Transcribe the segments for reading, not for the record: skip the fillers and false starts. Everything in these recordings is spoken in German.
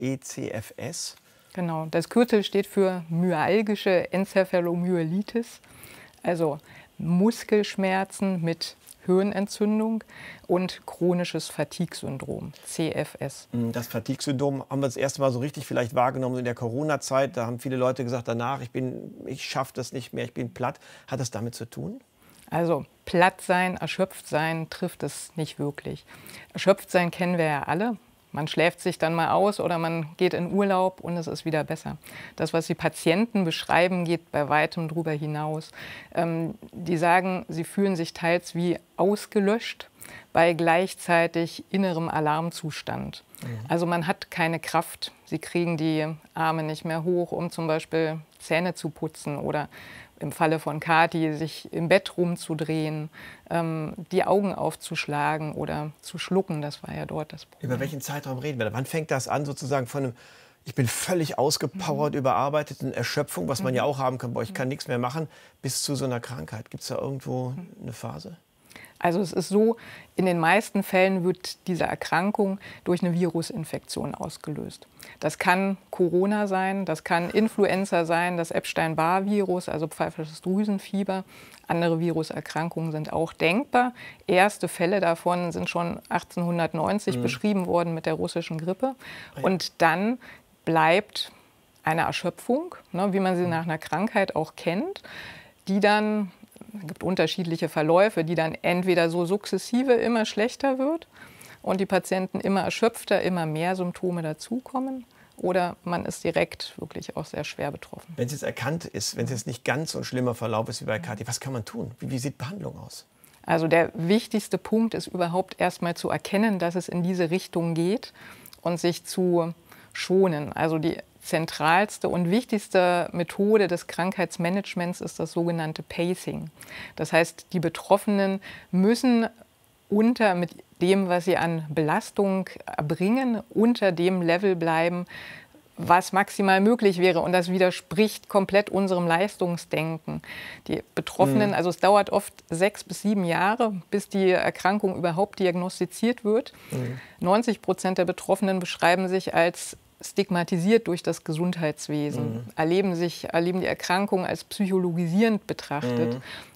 ECFS. Genau, das Kürzel steht für myalgische Enzephalomyelitis, also Muskelschmerzen mit Hirnentzündung und chronisches Fatigue-Syndrom, CFS. Das Fatigue-Syndrom haben wir das erste Mal so richtig vielleicht wahrgenommen in der Corona-Zeit. Da haben viele Leute gesagt danach, ich schaffe das nicht mehr, ich bin platt. Hat das damit zu tun? Also platt sein, erschöpft sein trifft es nicht wirklich. Erschöpft sein kennen wir ja alle. Man schläft sich dann mal aus oder man geht in Urlaub und es ist wieder besser. Das, was die Patienten beschreiben, geht bei weitem darüber hinaus. Die sagen, sie fühlen sich teils wie ausgelöscht bei gleichzeitig innerem Alarmzustand. Also man hat keine Kraft. Sie kriegen die Arme nicht mehr hoch, um zum Beispiel Zähne zu putzen oder im Falle von Kathi sich im Bett rumzudrehen, die Augen aufzuschlagen oder zu schlucken. Das war ja dort das Problem. Über welchen Zeitraum reden wir da? Wann fängt das an, sozusagen von einem, ich bin völlig ausgepowert, überarbeiteten Erschöpfung, was man ja auch haben kann, boah, ich kann nichts mehr machen, bis zu so einer Krankheit? Gibt es da irgendwo eine Phase? Also es ist so, in den meisten Fällen wird diese Erkrankung durch eine Virusinfektion ausgelöst. Das kann Corona sein, das kann Influenza sein, das Epstein-Barr-Virus, also pfeifisches Drüsenfieber. Andere Viruserkrankungen sind auch denkbar. Erste Fälle davon sind schon 1890 beschrieben worden mit der russischen Grippe. Und dann bleibt eine Erschöpfung, ne, wie man sie nach einer Krankheit auch kennt, die dann, es gibt unterschiedliche Verläufe, die dann entweder so sukzessive immer schlechter wird und die Patienten immer erschöpfter, immer mehr Symptome dazukommen. Oder man ist direkt wirklich auch sehr schwer betroffen. Wenn es jetzt erkannt ist, wenn es jetzt nicht ganz so ein schlimmer Verlauf ist wie bei Kathi, was kann man tun? Wie sieht Behandlung aus? Also der wichtigste Punkt ist überhaupt erstmal zu erkennen, dass es in diese Richtung geht und sich zu schonen. Also die zentralste und wichtigste Methode des Krankheitsmanagements ist das sogenannte Pacing. Das heißt, die Betroffenen müssen mit dem, was sie an Belastung erbringen, unter dem Level bleiben, was maximal möglich wäre. Und das widerspricht komplett unserem Leistungsdenken. Die Betroffenen, also es dauert oft 6 bis 7 Jahre, bis die Erkrankung überhaupt diagnostiziert wird. 90% der Betroffenen beschreiben sich als stigmatisiert durch das Gesundheitswesen, erleben die Erkrankung als psychologisierend betrachtet,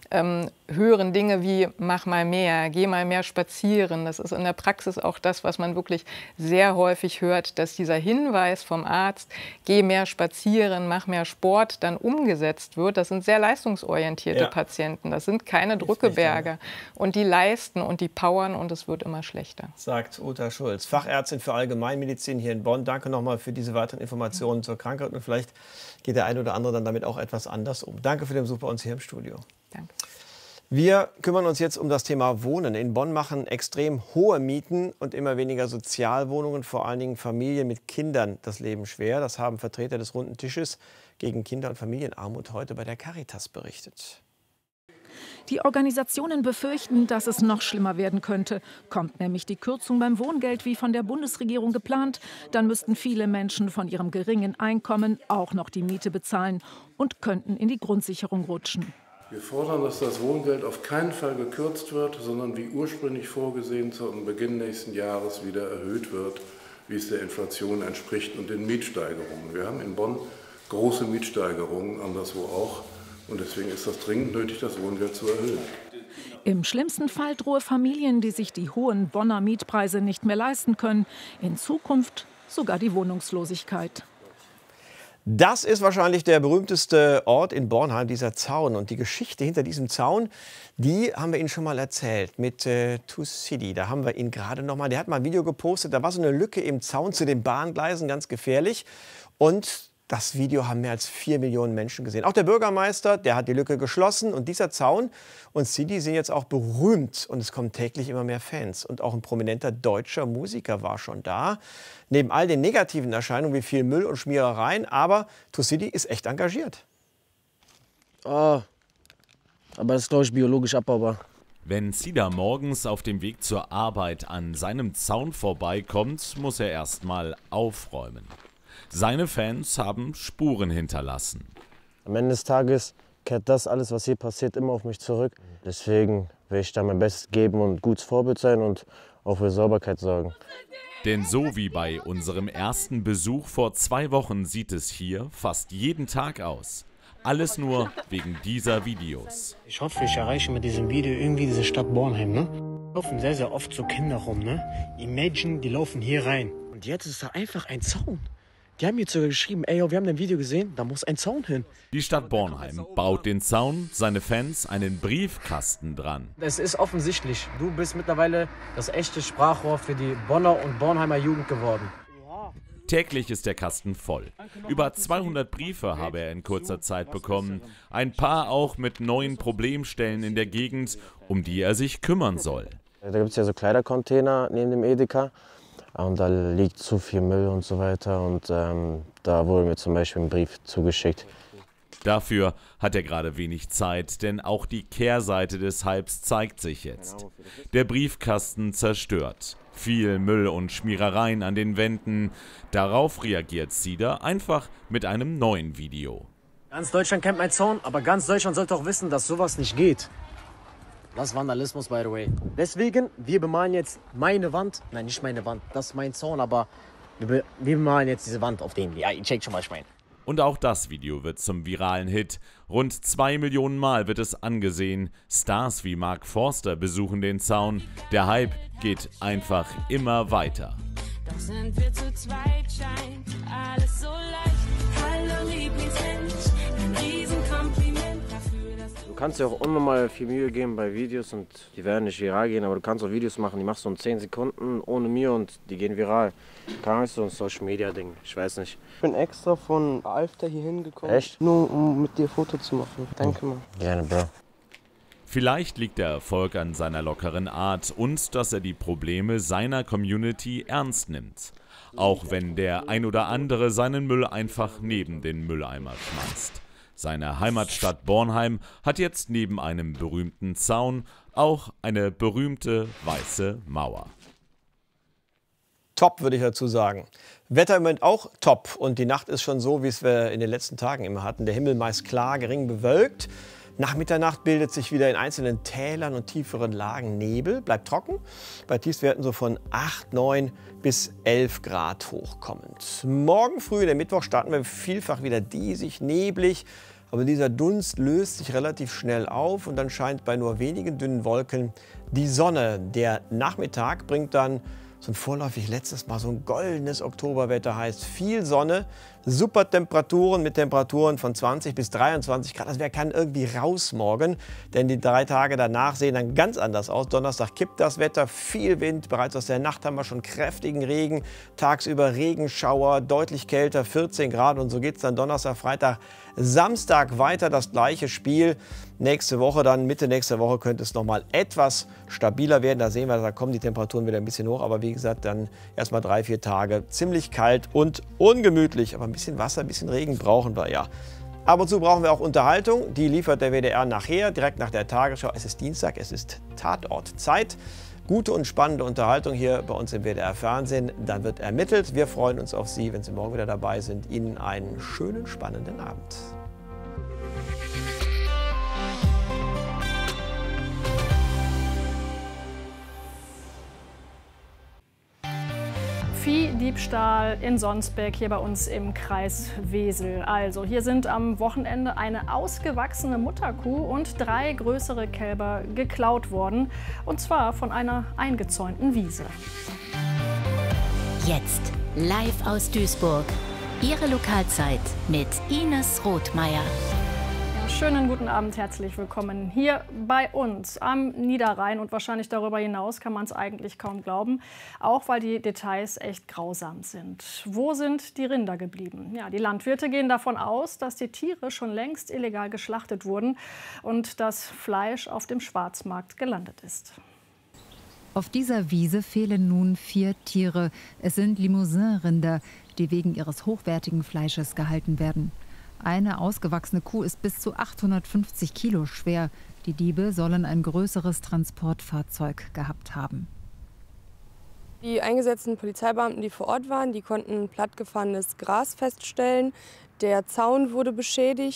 hören Dinge wie mach mal mehr, geh mal mehr spazieren. Das ist in der Praxis auch das, was man wirklich sehr häufig hört, dass dieser Hinweis vom Arzt, geh mehr spazieren, mach mehr Sport, dann umgesetzt wird. Das sind sehr leistungsorientierte Patienten, das sind keine Drückeberger. Und die leisten und die powern und es wird immer schlechter. Sagt Uta Schulz, Fachärztin für Allgemeinmedizin hier in Bonn. Danke nochmal für diese weiteren Informationen zur Krankheit und vielleicht geht der eine oder andere dann damit auch etwas anders um. Danke für den Besuch bei uns hier im Studio. Danke. Wir kümmern uns jetzt um das Thema Wohnen. In Bonn machen extrem hohe Mieten und immer weniger Sozialwohnungen, vor allen Dingen Familien mit Kindern, das Leben schwer. Das haben Vertreter des Runden Tisches gegen Kinder- und Familienarmut heute bei der Caritas berichtet. Die Organisationen befürchten, dass es noch schlimmer werden könnte. Kommt nämlich die Kürzung beim Wohngeld wie von der Bundesregierung geplant, dann müssten viele Menschen von ihrem geringen Einkommen auch noch die Miete bezahlen und könnten in die Grundsicherung rutschen. Wir fordern, dass das Wohngeld auf keinen Fall gekürzt wird, sondern wie ursprünglich vorgesehen zu Beginn nächsten Jahres wieder erhöht wird, wie es der Inflation entspricht und den Mietsteigerungen. Wir haben in Bonn große Mietsteigerungen, anderswo auch. Und deswegen ist das dringend nötig, das Wohngeld zu erhöhen. Im schlimmsten Fall drohe Familien, die sich die hohen Bonner Mietpreise nicht mehr leisten können, in Zukunft sogar die Wohnungslosigkeit. Das ist wahrscheinlich der berühmteste Ort in Bornheim, dieser Zaun. Und die Geschichte hinter diesem Zaun, die haben wir Ihnen schon mal erzählt mit Thucydi. Da haben wir ihn gerade noch mal. Der hat mal ein Video gepostet. Da war so eine Lücke im Zaun zu den Bahngleisen, ganz gefährlich. Und das Video haben mehr als 4 Millionen Menschen gesehen. Auch der Bürgermeister, der hat die Lücke geschlossen. Und dieser Zaun und Sidi sind jetzt auch berühmt. Und es kommen täglich immer mehr Fans. Und auch ein prominenter deutscher Musiker war schon da. Neben all den negativen Erscheinungen wie viel Müll und Schmierereien. Aber Thucydi ist echt engagiert. Oh, aber das ist, glaube ich, biologisch abbaubar. Wenn Sida morgens auf dem Weg zur Arbeit an seinem Zaun vorbeikommt, muss er erst mal aufräumen. Seine Fans haben Spuren hinterlassen. Am Ende des Tages kehrt das alles, was hier passiert, immer auf mich zurück. Deswegen will ich da mein Bestes geben und gutes Vorbild sein und auch für Sauberkeit sorgen. Denn so wie bei unserem ersten Besuch vor 2 Wochen sieht es hier fast jeden Tag aus. Alles nur wegen dieser Videos. Ich hoffe, ich erreiche mit diesem Video irgendwie diese Stadt Bornheim, ne? Laufen sehr, sehr oft so Kinder rum, ne? Imagine, die laufen hier rein. Und jetzt ist da einfach ein Zaun. Die haben mir sogar geschrieben, ey, yo, wir haben ein Video gesehen, da muss ein Zaun hin. Die Stadt Bornheim baut den Zaun, seine Fans einen Briefkasten dran. Es ist offensichtlich, du bist mittlerweile das echte Sprachrohr für die Bonner und Bornheimer Jugend geworden. Täglich ist der Kasten voll. Über 200 Briefe habe er in kurzer Zeit bekommen. Ein paar auch mit neuen Problemstellen in der Gegend, um die er sich kümmern soll. Da gibt es ja so Kleidercontainer neben dem Edeka. Und da liegt zu viel Müll und so weiter. Und da wurde mir zum Beispiel ein Brief zugeschickt. Dafür hat er gerade wenig Zeit, denn auch die Kehrseite des Hypes zeigt sich jetzt. Der Briefkasten zerstört. Viel Müll und Schmierereien an den Wänden. Darauf reagiert Sider einfach mit einem neuen Video. Ganz Deutschland kennt meinen Zaun, aber ganz Deutschland sollte auch wissen, dass sowas nicht geht. Das ist Vandalismus, by the way. Deswegen, wir bemalen jetzt meine Wand. Nein, nicht meine Wand, das ist mein Zaun, aber wir bemalen jetzt diese Wand auf den. Ja, ihr checkt schon, was ich meine. Und auch das Video wird zum viralen Hit. Rund 2 Millionen Mal wird es angesehen. Stars wie Mark Forster besuchen den Zaun. Der Hype geht einfach immer weiter. Doch sind wir zu zweit, scheint alles so leicht. Hallo Lieblingsmensch, ein Riesenkompliment dafür, dass Du kannst dir auch unnormal viel Mühe geben bei Videos und die werden nicht viral gehen, aber du kannst auch Videos machen, die machst du in 10 Sekunden ohne Mühe und die gehen viral. Kann nicht so ein Social Media Ding, ich weiß nicht. Ich bin extra von Alfter hier hingekommen. Echt? Nur um mit dir Foto zu machen. Danke mal. Gerne, Bro. Vielleicht liegt der Erfolg an seiner lockeren Art und dass er die Probleme seiner Community ernst nimmt. Auch wenn der ein oder andere seinen Müll einfach neben den Mülleimer schmeißt. Seine Heimatstadt Bornheim hat jetzt neben einem berühmten Zaun auch eine berühmte weiße Mauer. Top, würde ich dazu sagen. Wetter im Moment auch top. Und die Nacht ist schon so, wie es wir in den letzten Tagen immer hatten. Der Himmel meist klar, gering bewölkt. Nach Mitternacht bildet sich wieder in einzelnen Tälern und tieferen Lagen Nebel. Bleibt trocken. Bei Tiefstwerten so von 8, 9 bis 11 Grad hochkommend. Morgen früh, der Mittwoch, starten wir vielfach wieder diesig, neblig. Aber dieser Dunst löst sich relativ schnell auf und dann scheint bei nur wenigen dünnen Wolken die Sonne. Der Nachmittag bringt dann so ein vorläufig letztes Mal so ein goldenes Oktoberwetter, heißt viel Sonne, super Temperaturen mit Temperaturen von 20 bis 23 Grad. Also wer kann irgendwie raus morgen, denn die 3 Tage danach sehen dann ganz anders aus. Donnerstag kippt das Wetter, viel Wind, bereits aus der Nacht haben wir schon kräftigen Regen, tagsüber Regenschauer, deutlich kälter, 14 Grad und so geht es dann Donnerstag, Freitag, Samstag weiter das gleiche Spiel. Nächste Woche dann, Mitte nächster Woche könnte es noch mal etwas stabiler werden. Da sehen wir, da kommen die Temperaturen wieder ein bisschen hoch. Aber wie gesagt, dann erst mal 3, 4 Tage ziemlich kalt und ungemütlich. Aber ein bisschen Wasser, ein bisschen Regen brauchen wir ja. Ab und zu brauchen wir auch Unterhaltung. Die liefert der WDR nachher, direkt nach der Tagesschau. Es ist Dienstag, es ist Tatortzeit. Gute und spannende Unterhaltung hier bei uns im WDR Fernsehen. Dann wird ermittelt. Wir freuen uns auf Sie, wenn Sie morgen wieder dabei sind. Ihnen einen schönen, spannenden Abend. Viehdiebstahl in Sonsbeck, hier bei uns im Kreis Wesel. Also hier sind am Wochenende eine ausgewachsene Mutterkuh und 3 größere Kälber geklaut worden. Und zwar von einer eingezäunten Wiese. Jetzt live aus Duisburg. Ihre Lokalzeit mit Ines Rothmeier. Schönen guten Abend, herzlich willkommen hier bei uns am Niederrhein und wahrscheinlich darüber hinaus kann man es eigentlich kaum glauben, auch weil die Details echt grausam sind. Wo sind die Rinder geblieben? Ja, die Landwirte gehen davon aus, dass die Tiere schon längst illegal geschlachtet wurden und das Fleisch auf dem Schwarzmarkt gelandet ist. Auf dieser Wiese fehlen nun 4 Tiere. Es sind Limousin-Rinder, die wegen ihres hochwertigen Fleisches gehalten werden. Eine ausgewachsene Kuh ist bis zu 850 Kilo schwer. Die Diebe sollen ein größeres Transportfahrzeug gehabt haben. Die eingesetzten Polizeibeamten, die vor Ort waren, die konnten plattgefahrenes Gras feststellen. Der Zaun wurde beschädigt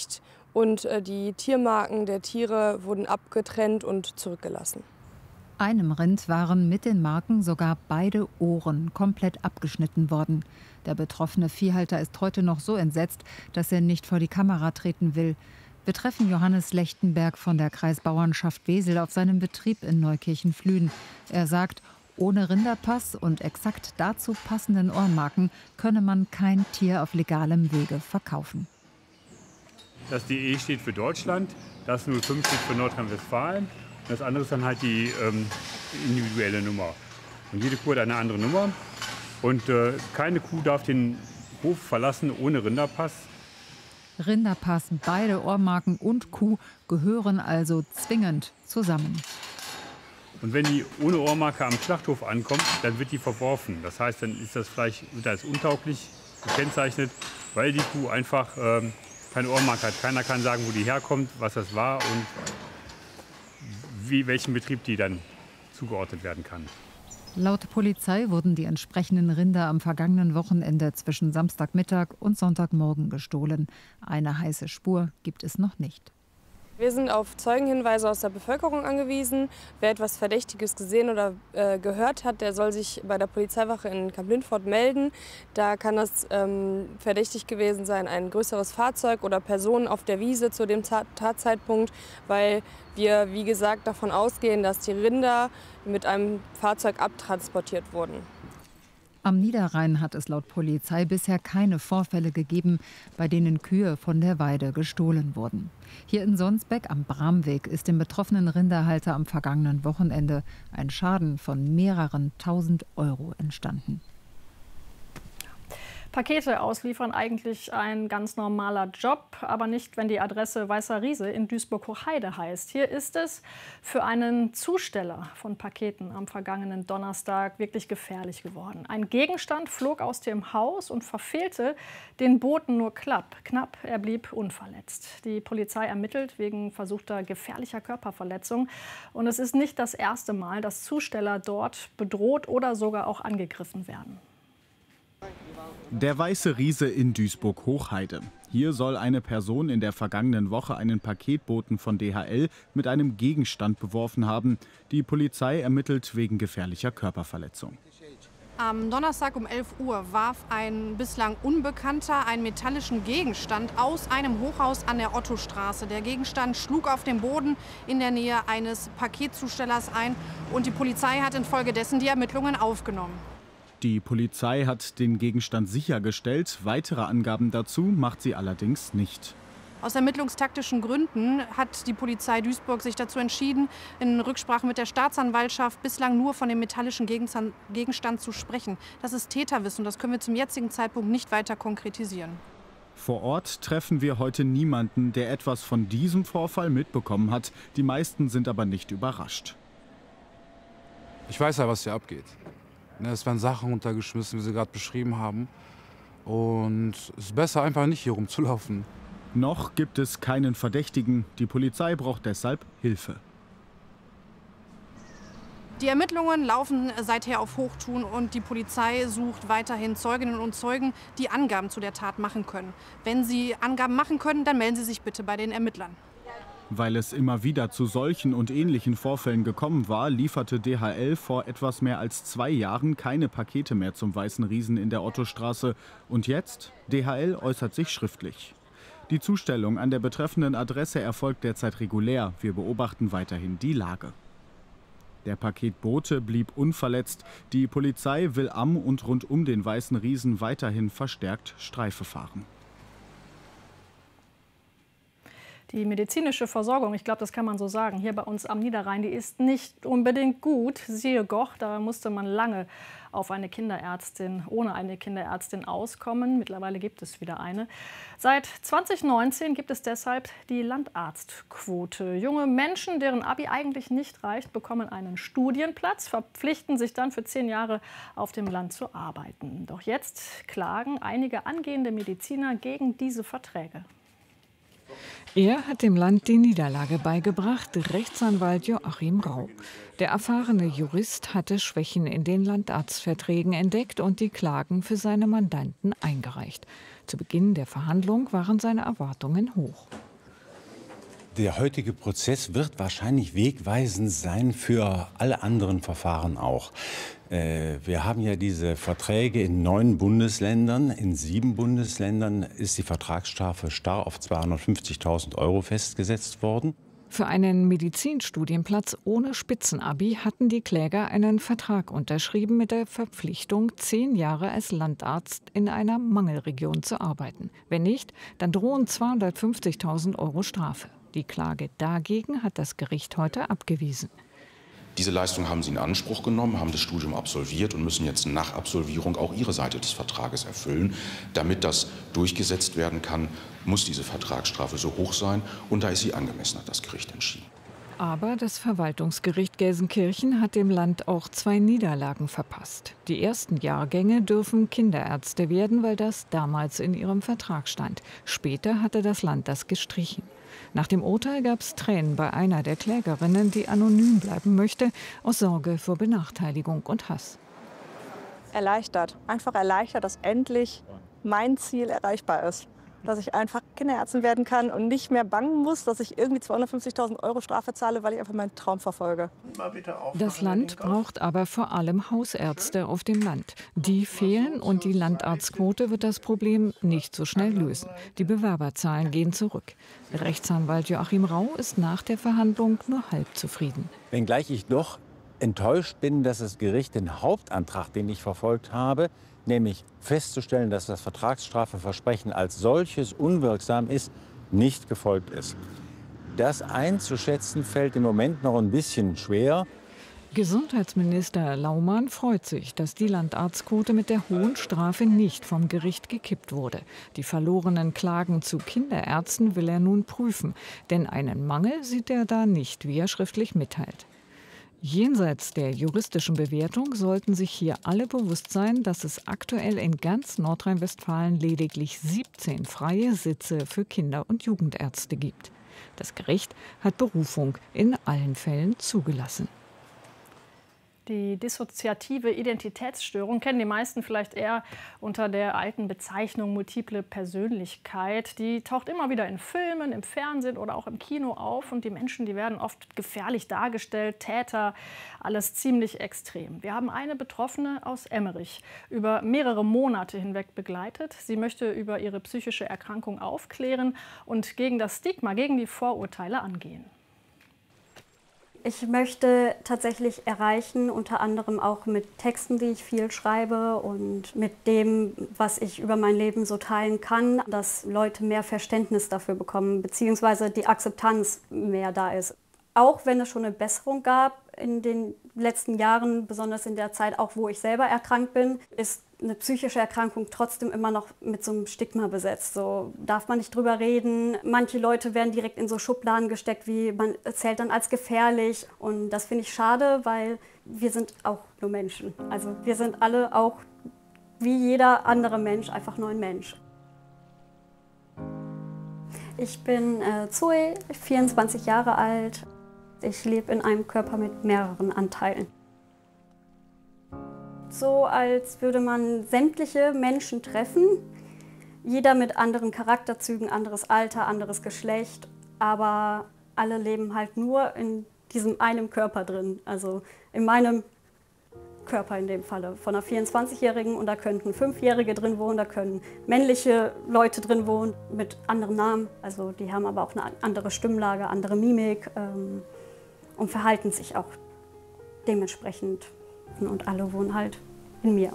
und die Tiermarken der Tiere wurden abgetrennt und zurückgelassen. Einem Rind waren mit den Marken sogar beide Ohren komplett abgeschnitten worden. Der betroffene Viehhalter ist heute noch so entsetzt, dass er nicht vor die Kamera treten will. Wir treffen Johannes Lechtenberg von der Kreisbauernschaft Wesel auf seinem Betrieb in Neukirchen-Flühen. Er sagt, ohne Rinderpass und exakt dazu passenden Ohrmarken könne man kein Tier auf legalem Wege verkaufen. Das DE steht für Deutschland, das 05 steht für Nordrhein-Westfalen. Das andere ist dann halt die individuelle Nummer. Und jede Kuh hat eine andere Nummer. Und keine Kuh darf den Hof verlassen ohne Rinderpass. Rinderpass, beide Ohrmarken und Kuh gehören also zwingend zusammen. Und wenn die ohne Ohrmarke am Schlachthof ankommt, dann wird die verworfen. Das heißt, dann ist das Fleisch als untauglich gekennzeichnet, weil die Kuh einfach keine Ohrmarke hat. Keiner kann sagen, wo die herkommt, was das war und welchem Betrieb die dann zugeordnet werden kann. Laut Polizei wurden die entsprechenden Rinder am vergangenen Wochenende zwischen Samstagmittag und Sonntagmorgen gestohlen. Eine heiße Spur gibt es noch nicht. Wir sind auf Zeugenhinweise aus der Bevölkerung angewiesen. Wer etwas Verdächtiges gesehen oder gehört hat, der soll sich bei der Polizeiwache in Kamp-Lintfort melden. Da kann das verdächtig gewesen sein, ein größeres Fahrzeug oder Personen auf der Wiese zu dem Tatzeitpunkt, weil wir, wie gesagt, davon ausgehen, dass die Rinder mit einem Fahrzeug abtransportiert wurden. Am Niederrhein hat es laut Polizei bisher keine Vorfälle gegeben, bei denen Kühe von der Weide gestohlen wurden. Hier in Sonsbeck am Bramweg ist dem betroffenen Rinderhalter am vergangenen Wochenende ein Schaden von mehreren 1000 € entstanden. Pakete ausliefern, eigentlich ein ganz normaler Job, aber nicht, wenn die Adresse Weißer Riese in Duisburg-Hochheide heißt. Hier ist es für einen Zusteller von Paketen am vergangenen Donnerstag wirklich gefährlich geworden. Ein Gegenstand flog aus dem Haus und verfehlte den Boten nur knapp. Er blieb unverletzt. Die Polizei ermittelt wegen versuchter gefährlicher Körperverletzung. Und es ist nicht das erste Mal, dass Zusteller dort bedroht oder sogar auch angegriffen werden. Der Weiße Riese in Duisburg-Hochheide. Hier soll eine Person in der vergangenen Woche einen Paketboten von DHL mit einem Gegenstand beworfen haben. Die Polizei ermittelt wegen gefährlicher Körperverletzung. Am Donnerstag um 11 Uhr warf ein bislang Unbekannter einen metallischen Gegenstand aus einem Hochhaus an der Ottostraße. Der Gegenstand schlug auf den Boden in der Nähe eines Paketzustellers ein und die Polizei hat infolgedessen die Ermittlungen aufgenommen. Die Polizei hat den Gegenstand sichergestellt. Weitere Angaben dazu macht sie allerdings nicht. Aus ermittlungstaktischen Gründen hat die Polizei Duisburg sich dazu entschieden, in Rücksprache mit der Staatsanwaltschaft bislang nur von dem metallischen Gegenstand zu sprechen. Das ist Täterwissen, das können wir zum jetzigen Zeitpunkt nicht weiter konkretisieren. Vor Ort treffen wir heute niemanden, der etwas von diesem Vorfall mitbekommen hat. Die meisten sind aber nicht überrascht. Ich weiß ja, was hier abgeht. Es werden Sachen runtergeschmissen, wie Sie gerade beschrieben haben. Und es ist besser, einfach nicht hier rumzulaufen. Noch gibt es keinen Verdächtigen. Die Polizei braucht deshalb Hilfe. Die Ermittlungen laufen seither auf Hochtouren und die Polizei sucht weiterhin Zeuginnen und Zeugen, die Angaben zu der Tat machen können. Wenn Sie Angaben machen können, dann melden Sie sich bitte bei den Ermittlern. Weil es immer wieder zu solchen und ähnlichen Vorfällen gekommen war, lieferte DHL vor etwas mehr als 2 Jahren keine Pakete mehr zum Weißen Riesen in der Ottostraße. Und jetzt? DHL äußert sich schriftlich. Die Zustellung an der betreffenden Adresse erfolgt derzeit regulär. Wir beobachten weiterhin die Lage. Der Paketbote blieb unverletzt. Die Polizei will am und rund um den Weißen Riesen weiterhin verstärkt Streife fahren. Die medizinische Versorgung, ich glaube, das kann man so sagen, hier bei uns am Niederrhein, die ist nicht unbedingt gut. Siehe Goch, da musste man lange auf eine Kinderärztin, ohne eine Kinderärztin auskommen. Mittlerweile gibt es wieder eine. Seit 2019 gibt es deshalb die Landarztquote. Junge Menschen, deren Abi eigentlich nicht reicht, bekommen einen Studienplatz, verpflichten sich dann für 10 Jahre auf dem Land zu arbeiten. Doch jetzt klagen einige angehende Mediziner gegen diese Verträge. Er hat dem Land die Niederlage beigebracht, Rechtsanwalt Joachim Rau. Der erfahrene Jurist hatte Schwächen in den Landarztverträgen entdeckt und die Klagen für seine Mandanten eingereicht. Zu Beginn der Verhandlung waren seine Erwartungen hoch. Der heutige Prozess wird wahrscheinlich wegweisend sein für alle anderen Verfahren auch. Wir haben ja diese Verträge in 9 Bundesländern. In 7 Bundesländern ist die Vertragsstrafe starr auf 250.000 € festgesetzt worden. Für einen Medizinstudienplatz ohne Spitzenabi hatten die Kläger einen Vertrag unterschrieben mit der Verpflichtung, 10 Jahre als Landarzt in einer Mangelregion zu arbeiten. Wenn nicht, dann drohen 250.000 € Strafe. Die Klage dagegen hat das Gericht heute abgewiesen. Diese Leistung haben Sie in Anspruch genommen, haben das Studium absolviert und müssen jetzt nach Absolvierung auch Ihre Seite des Vertrages erfüllen. Damit das durchgesetzt werden kann, muss diese Vertragsstrafe so hoch sein. Und da ist sie angemessen, hat das Gericht entschieden. Aber das Verwaltungsgericht Gelsenkirchen hat dem Land auch 2 Niederlagen verpasst. Die ersten Jahrgänge dürfen Kinderärzte werden, weil das damals in ihrem Vertrag stand. Später hatte das Land das gestrichen. Nach dem Urteil gab es Tränen bei einer der Klägerinnen, die anonym bleiben möchte, aus Sorge vor Benachteiligung und Hass. Erleichtert, einfach erleichtert, dass endlich mein Ziel erreichbar ist. Dass ich einfach Kinderärztin werden kann und nicht mehr bangen muss, dass ich irgendwie 250.000 € Strafe zahle, weil ich einfach meinen Traum verfolge. Das Land braucht aber vor allem Hausärzte auf dem Land. Die fehlen und die Landarztquote wird das Problem nicht so schnell lösen. Die Bewerberzahlen gehen zurück. Rechtsanwalt Joachim Rau ist nach der Verhandlung nur halb zufrieden. Wenngleich ich doch enttäuscht bin, dass das Gericht den Hauptantrag, den ich verfolgt habe, nämlich festzustellen, dass das Vertragsstrafeversprechen als solches unwirksam ist, nicht gefolgt ist. Das einzuschätzen fällt im Moment noch ein bisschen schwer. Gesundheitsminister Laumann freut sich, dass die Landarztquote mit der hohen Strafe nicht vom Gericht gekippt wurde. Die verlorenen Klagen zu Kinderärzten will er nun prüfen, denn einen Mangel sieht er da nicht, wie er schriftlich mitteilt. Jenseits der juristischen Bewertung sollten sich hier alle bewusst sein, dass es aktuell in ganz Nordrhein-Westfalen lediglich 17 freie Sitze für Kinder- und Jugendärzte gibt. Das Gericht hat Berufung in allen Fällen zugelassen. Die dissoziative Identitätsstörung kennen die meisten vielleicht eher unter der alten Bezeichnung multiple Persönlichkeit. Die taucht immer wieder in Filmen, im Fernsehen oder auch im Kino auf. Und die Menschen, die werden oft gefährlich dargestellt, Täter, alles ziemlich extrem. Wir haben eine Betroffene aus Emmerich über mehrere Monate hinweg begleitet. Sie möchte über ihre psychische Erkrankung aufklären und gegen das Stigma, gegen die Vorurteile angehen. Ich möchte tatsächlich erreichen, unter anderem auch mit Texten, die ich viel schreibe und mit dem, was ich über mein Leben so teilen kann, dass Leute mehr Verständnis dafür bekommen, beziehungsweise die Akzeptanz mehr da ist. Auch wenn es schon eine Besserung gab in den letzten Jahren, besonders in der Zeit, auch wo ich selber erkrankt bin, ist eine psychische Erkrankung trotzdem immer noch mit so einem Stigma besetzt. So darf man nicht drüber reden. Manche Leute werden direkt in so Schubladen gesteckt, wie man zählt dann als gefährlich. Und das finde ich schade, weil wir sind auch nur Menschen. Also wir sind alle auch wie jeder andere Mensch, einfach nur ein Mensch. Ich bin Zoe, 24 Jahre alt. Ich lebe in einem Körper mit mehreren Anteilen. So, als würde man sämtliche Menschen treffen, jeder mit anderen Charakterzügen, anderes Alter, anderes Geschlecht, aber alle leben halt nur in diesem einen Körper drin, also in meinem Körper in dem Falle, von einer 24-Jährigen, und da könnten 5-Jährige drin wohnen, da können männliche Leute drin wohnen mit anderen Namen, also die haben aber auch eine andere Stimmlage, andere Mimik und verhalten sich auch dementsprechend. Und alle wohnen halt in mir.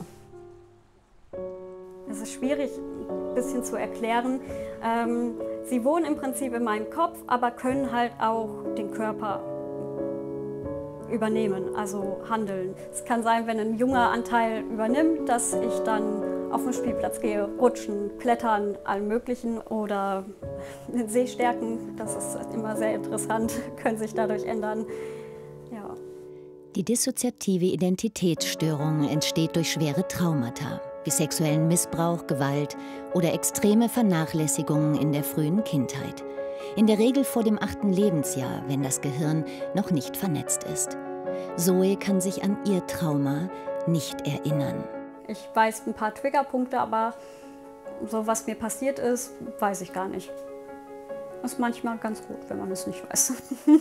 Es ist schwierig, ein bisschen zu erklären. Sie wohnen im Prinzip in meinem Kopf, aber können halt auch den Körper übernehmen, also handeln. Es kann sein, wenn ein junger Anteil übernimmt, dass ich dann auf den Spielplatz gehe, rutschen, klettern, allem Möglichen oder den Sehstärken, das ist immer sehr interessant, können sich dadurch ändern. Ja. Die dissoziative Identitätsstörung entsteht durch schwere Traumata, wie sexuellen Missbrauch, Gewalt oder extreme Vernachlässigungen in der frühen Kindheit. In der Regel vor dem 8. Lebensjahr, wenn das Gehirn noch nicht vernetzt ist. Zoe kann sich an ihr Trauma nicht erinnern. Ich weiß ein paar Triggerpunkte, aber so was mir passiert ist, weiß ich gar nicht. Das ist manchmal ganz gut, wenn man es nicht weiß.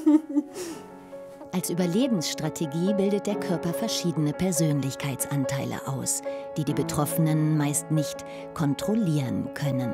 Als Überlebensstrategie bildet der Körper verschiedene Persönlichkeitsanteile aus, die die Betroffenen meist nicht kontrollieren können.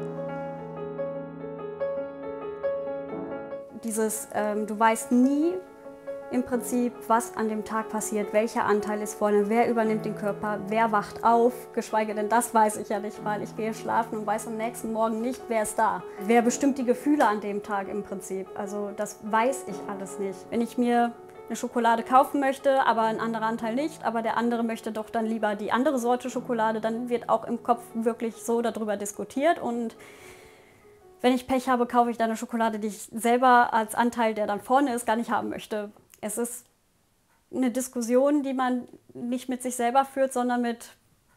Du weißt nie im Prinzip, was an dem Tag passiert, welcher Anteil ist vorne, wer übernimmt den Körper, wer wacht auf, geschweige denn das weiß ich ja nicht, weil ich gehe schlafen und weiß am nächsten Morgen nicht, wer ist da. Wer bestimmt die Gefühle an dem Tag im Prinzip, also das weiß ich alles nicht. Wenn ich mir eine Schokolade kaufen möchte, aber ein anderer Anteil nicht, aber der andere möchte doch dann lieber die andere Sorte Schokolade, dann wird auch im Kopf wirklich so darüber diskutiert und wenn ich Pech habe, kaufe ich dann eine Schokolade, die ich selber als Anteil, der dann vorne ist, gar nicht haben möchte. Es ist eine Diskussion, die man nicht mit sich selber führt, sondern mit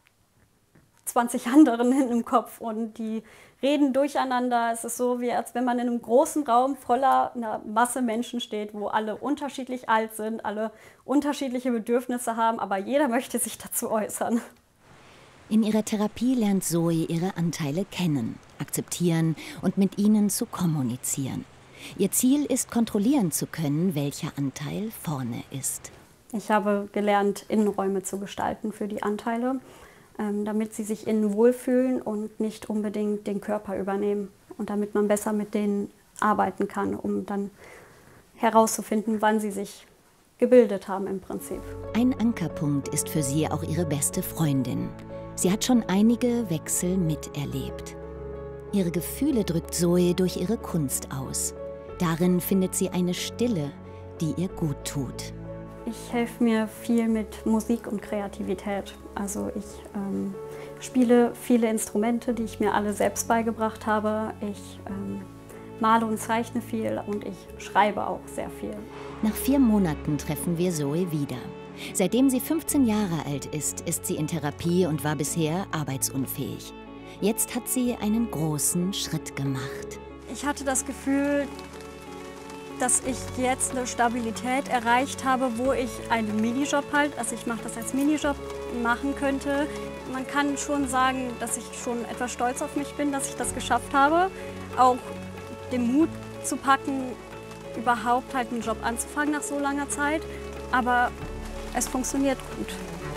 20 anderen im Kopf. Und die reden durcheinander. Es ist so, wie als wenn man in einem großen Raum voller einer Masse Menschen steht, wo alle unterschiedlich alt sind, alle unterschiedliche Bedürfnisse haben, aber jeder möchte sich dazu äußern. In ihrer Therapie lernt Zoe ihre Anteile kennen, akzeptieren und mit ihnen zu kommunizieren. Ihr Ziel ist, kontrollieren zu können, welcher Anteil vorne ist. Ich habe gelernt, Innenräume zu gestalten für die Anteile, damit sie sich innen wohlfühlen und nicht unbedingt den Körper übernehmen. Und damit man besser mit denen arbeiten kann, um dann herauszufinden, wann sie sich gebildet haben im Prinzip. Ein Ankerpunkt ist für sie auch ihre beste Freundin. Sie hat schon einige Wechsel miterlebt. Ihre Gefühle drückt Zoe durch ihre Kunst aus. Darin findet sie eine Stille, die ihr gut tut. Ich helfe mir viel mit Musik und Kreativität. Also ich spiele viele Instrumente, die ich mir alle selbst beigebracht habe. Ich male und zeichne viel und ich schreibe auch sehr viel. Nach 4 Monaten treffen wir Zoe wieder. Seitdem sie 15 Jahre alt ist sie in Therapie und war bisher arbeitsunfähig. Jetzt hat sie einen großen Schritt gemacht. Ich hatte das Gefühl, dass ich jetzt eine Stabilität erreicht habe, wo ich einen Minijob also ich mache das als Minijob, machen könnte. Man kann schon sagen, dass ich schon etwas stolz auf mich bin, dass ich das geschafft habe. Auch den Mut zu packen, überhaupt halt einen Job anzufangen nach so langer Zeit. Aber es funktioniert gut.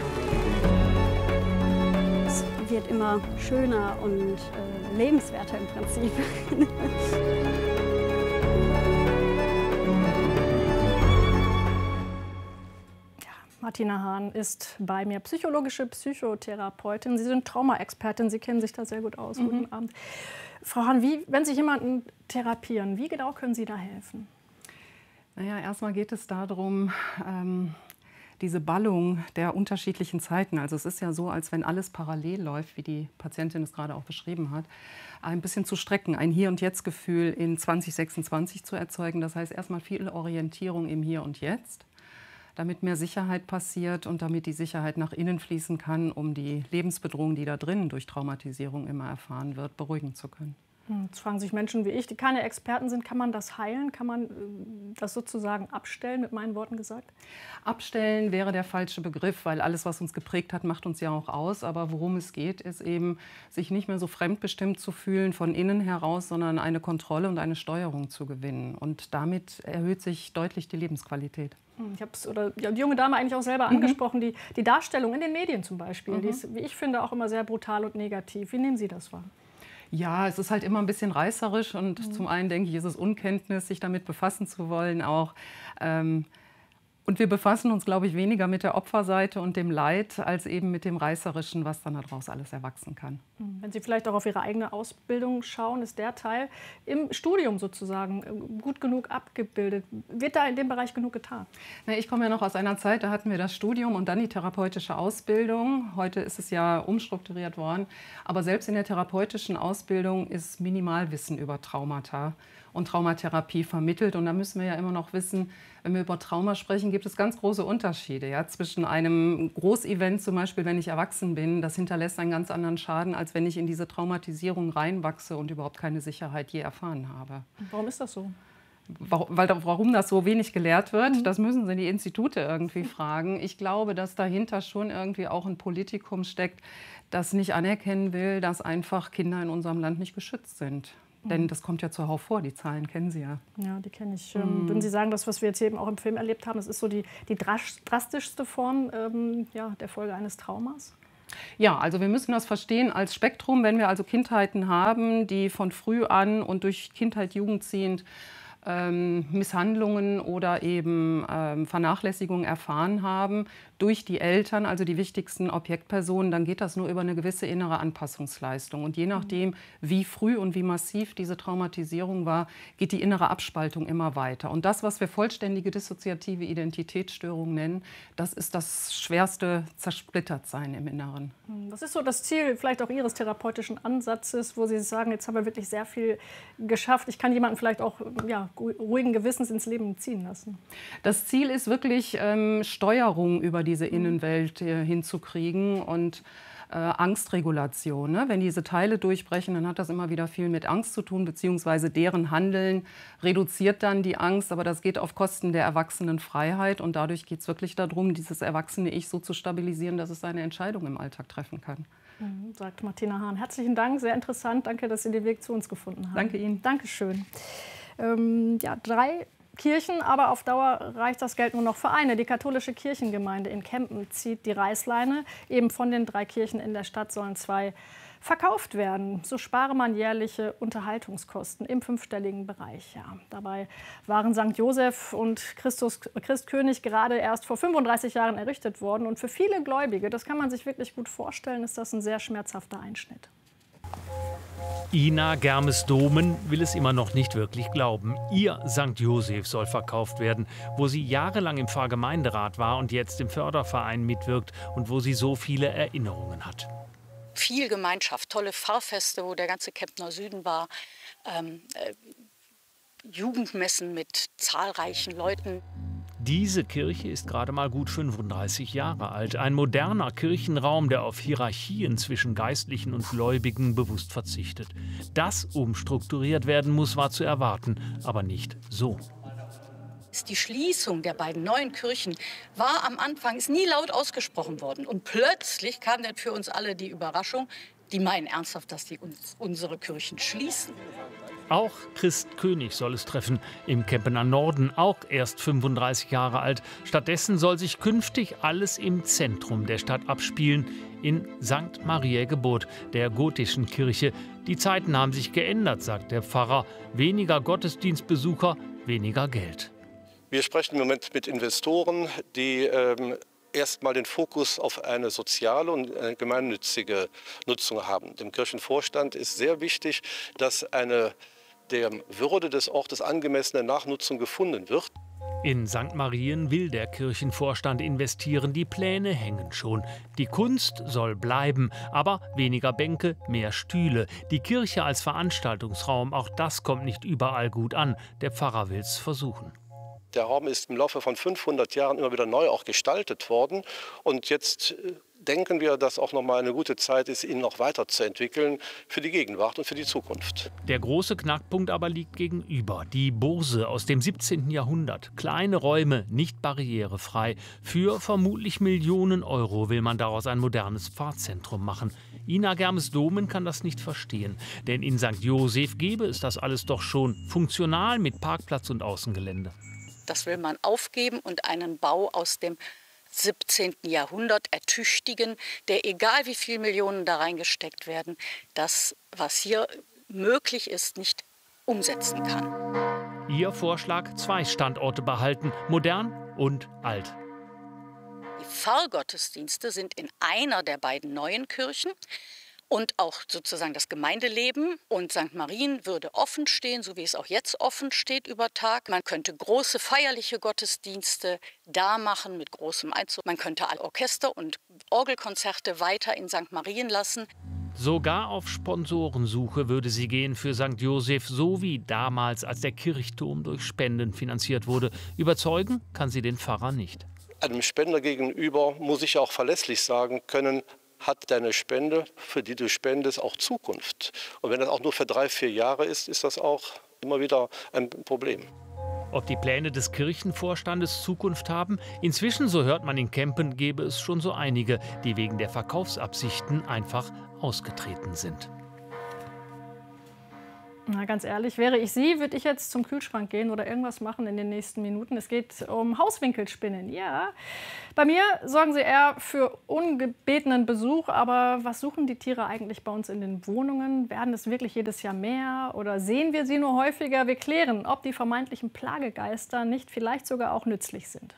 Es wird immer schöner und lebenswerter im Prinzip. Martina Hahn ist bei mir psychologische Psychotherapeutin. Sie sind Traumaexpertin, Sie kennen sich da sehr gut aus. Guten Abend. Frau Hahn, wenn Sie jemanden therapieren, wie genau können Sie da helfen? Naja, erstmal geht es darum, diese Ballung der unterschiedlichen Zeiten, also es ist ja so, als wenn alles parallel läuft, wie die Patientin es gerade auch beschrieben hat, ein bisschen zu strecken, ein Hier-und-Jetzt-Gefühl in 2026 zu erzeugen. Das heißt erstmal viel Orientierung im Hier und Jetzt, damit mehr Sicherheit passiert und damit die Sicherheit nach innen fließen kann, um die Lebensbedrohung, die da drinnen durch Traumatisierung immer erfahren wird, beruhigen zu können. Jetzt fragen sich Menschen wie ich, die keine Experten sind, kann man das heilen? Kann man das sozusagen abstellen, mit meinen Worten gesagt? Abstellen wäre der falsche Begriff, weil alles, was uns geprägt hat, macht uns ja auch aus. Aber worum es geht, ist eben, sich nicht mehr so fremdbestimmt zu fühlen von innen heraus, sondern eine Kontrolle und eine Steuerung zu gewinnen. Und damit erhöht sich deutlich die Lebensqualität. Ich habe es die junge Dame eigentlich auch selber angesprochen, die Darstellung in den Medien zum Beispiel, die ist, wie ich finde, auch immer sehr brutal und negativ. Wie nehmen Sie das wahr? Ja, es ist halt immer ein bisschen reißerisch und zum einen denke ich, ist es Unkenntnis, sich damit befassen zu wollen auch. Und wir befassen uns, glaube ich, weniger mit der Opferseite und dem Leid, als eben mit dem Reißerischen, was dann daraus alles erwachsen kann. Wenn Sie vielleicht auch auf Ihre eigene Ausbildung schauen, ist der Teil im Studium sozusagen gut genug abgebildet? Wird da in dem Bereich genug getan? Na, ich komme ja noch aus einer Zeit, da hatten wir das Studium und dann die therapeutische Ausbildung. Heute ist es ja umstrukturiert worden. Aber selbst in der therapeutischen Ausbildung ist Minimalwissen über Traumata und Traumatherapie vermittelt. Und da müssen wir ja immer noch wissen, wenn wir über Trauma sprechen, gibt es ganz große Unterschiede. Ja? Zwischen einem Großevent, zum Beispiel, wenn ich erwachsen bin, das hinterlässt einen ganz anderen Schaden, als wenn ich in diese Traumatisierung reinwachse und überhaupt keine Sicherheit je erfahren habe. Warum ist das so? Warum das so wenig gelehrt wird, das müssen Sie die Institute irgendwie fragen. Ich glaube, dass dahinter schon irgendwie auch ein Politikum steckt, das nicht anerkennen will, dass einfach Kinder in unserem Land nicht geschützt sind. Denn das kommt ja zuhauf vor, die Zahlen kennen Sie ja. Ja, die kenne ich. Würden Sie sagen, das, was wir jetzt eben auch im Film erlebt haben, das ist so die drastischste Form der Folge eines Traumas? Ja, also wir müssen das verstehen als Spektrum. Wenn wir also Kindheiten haben, die von früh an und durch Kindheit, Jugend ziehend Misshandlungen oder eben Vernachlässigungen erfahren haben durch die Eltern, also die wichtigsten Objektpersonen, dann geht das nur über eine gewisse innere Anpassungsleistung. Und je nachdem, wie früh und wie massiv diese Traumatisierung war, geht die innere Abspaltung immer weiter. Und das, was wir vollständige dissoziative Identitätsstörung nennen, das ist das schwerste Zersplittertsein im Inneren. Was ist so das Ziel vielleicht auch Ihres therapeutischen Ansatzes, wo Sie sagen, jetzt haben wir wirklich sehr viel geschafft. Ich kann jemanden vielleicht auch ruhigen Gewissens ins Leben ziehen lassen. Das Ziel ist wirklich, Steuerung über diese Innenwelt hinzukriegen und Angstregulation. Ne? Wenn diese Teile durchbrechen, dann hat das immer wieder viel mit Angst zu tun, beziehungsweise deren Handeln reduziert dann die Angst, aber das geht auf Kosten der Erwachsenenfreiheit und dadurch geht es wirklich darum, dieses erwachsene Ich so zu stabilisieren, dass es seine Entscheidung im Alltag treffen kann. Sagt Martina Hahn. Herzlichen Dank, sehr interessant. Danke, dass Sie den Weg zu uns gefunden haben. Danke Ihnen. Dankeschön. 3 Kirchen, aber auf Dauer reicht das Geld nur noch für eine. Die katholische Kirchengemeinde in Kempen zieht die Reißleine. Eben von den 3 Kirchen in der Stadt sollen 2 verkauft werden. So spare man jährliche Unterhaltungskosten im 5-stelligen Bereich. Ja, dabei waren St. Joseph und Christkönig gerade erst vor 35 Jahren errichtet worden. Und für viele Gläubige, das kann man sich wirklich gut vorstellen, ist das ein sehr schmerzhafter Einschnitt. Ina Germes-Domen will es immer noch nicht wirklich glauben. Ihr St. Joseph soll verkauft werden, wo sie jahrelang im Pfarrgemeinderat war und jetzt im Förderverein mitwirkt und wo sie so viele Erinnerungen hat. Viel Gemeinschaft, tolle Pfarrfeste, wo der ganze Kemptner Süden war, Jugendmessen mit zahlreichen Leuten. Diese Kirche ist gerade mal gut 35 Jahre alt. Ein moderner Kirchenraum, der auf Hierarchien zwischen Geistlichen und Gläubigen bewusst verzichtet. Dass umstrukturiert werden muss, war zu erwarten, aber nicht so. Die Schließung der beiden neuen Kirchen war am Anfang, ist nie laut ausgesprochen worden. Und plötzlich kam dann für uns alle die Überraschung, die meinen ernsthaft, dass die unsere Kirchen schließen. Auch Christkönig soll es treffen, im Kempener Norden, auch erst 35 Jahre alt. Stattdessen soll sich künftig alles im Zentrum der Stadt abspielen, in St. Mariä Geburt, der gotischen Kirche. Die Zeiten haben sich geändert, sagt der Pfarrer. Weniger Gottesdienstbesucher, weniger Geld. Wir sprechen im Moment mit Investoren, die erstmal den Fokus auf eine soziale und eine gemeinnützige Nutzung haben. Dem Kirchenvorstand ist sehr wichtig, dass eine der Würde des Ortes angemessene Nachnutzung gefunden wird. In St. Marien will der Kirchenvorstand investieren, die Pläne hängen schon. Die Kunst soll bleiben, aber weniger Bänke, mehr Stühle. Die Kirche als Veranstaltungsraum, auch das kommt nicht überall gut an. Der Pfarrer will es versuchen. Der Raum ist im Laufe von 500 Jahren immer wieder neu auch gestaltet worden. Und jetzt denken wir, dass auch noch mal eine gute Zeit ist, ihn noch weiterzuentwickeln für die Gegenwart und für die Zukunft. Der große Knackpunkt aber liegt gegenüber. Die Burse aus dem 17. Jahrhundert. Kleine Räume, nicht barrierefrei. Für vermutlich Millionen Euro will man daraus ein modernes Pfarrzentrum machen. Ina Germes-Domen kann das nicht verstehen. Denn in St. Joseph gäbe es das alles doch schon. Funktional mit Parkplatz und Außengelände. Das will man aufgeben und einen Bau aus dem 17. Jahrhundert ertüchtigen, der, egal wie viele Millionen da reingesteckt werden, das, was hier möglich ist, nicht umsetzen kann. Ihr Vorschlag: 2 Standorte behalten, modern und alt. Die Pfarrgottesdienste sind in einer der beiden neuen Kirchen. Und auch sozusagen das Gemeindeleben und St. Marien würde offen stehen, so wie es auch jetzt offen steht über Tag. Man könnte große feierliche Gottesdienste da machen mit großem Einzug. Man könnte alle Orchester- und Orgelkonzerte weiter in St. Marien lassen. Sogar auf Sponsorensuche würde sie gehen für St. Joseph, so wie damals, als der Kirchturm durch Spenden finanziert wurde. Überzeugen kann sie den Pfarrer nicht. Einem Spender gegenüber muss ich auch verlässlich sagen können, hat deine Spende, für die du spendest, auch Zukunft. Und wenn das auch nur für 3, 4 Jahre ist, ist das auch immer wieder ein Problem. Ob die Pläne des Kirchenvorstandes Zukunft haben? Inzwischen, so hört man in Kempen, gäbe es schon so einige, die wegen der Verkaufsabsichten einfach ausgetreten sind. Na, ganz ehrlich, wäre ich Sie, würde ich jetzt zum Kühlschrank gehen oder irgendwas machen in den nächsten Minuten. Es geht um Hauswinkelspinnen. Ja, bei mir sorgen sie eher für ungebetenen Besuch. Aber was suchen die Tiere eigentlich bei uns in den Wohnungen? Werden es wirklich jedes Jahr mehr oder sehen wir sie nur häufiger? Wir klären, ob die vermeintlichen Plagegeister nicht vielleicht sogar auch nützlich sind.